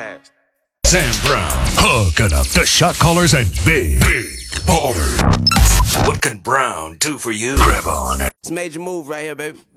fast. Sam Brown, hooking up the shot callers and big ballers. What can Brown do for you? Grab on. It's a major move right here, baby.